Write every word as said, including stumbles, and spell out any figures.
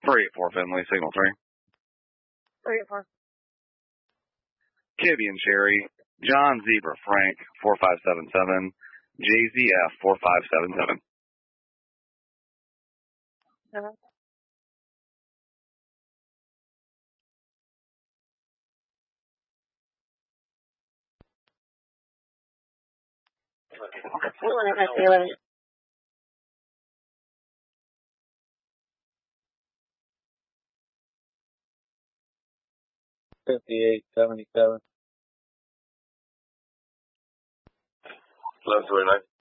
three eight four Finley, signal three. three eight four. Kibby and Sherry, John Zebra Frank, four five seven seven, J Z F, four five seven seven. Uh-huh. fifty-eight seventy-seven. eleven twenty-nine.